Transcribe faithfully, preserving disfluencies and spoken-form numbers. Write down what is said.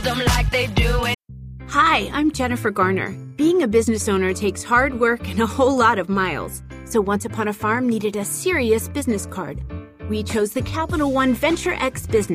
them like they do it. Hi, I'm Jennifer Garner. Being a business owner takes hard work and a whole lot of miles. So Once Upon a Farm needed a serious business card. We chose the Capital One Venture X Business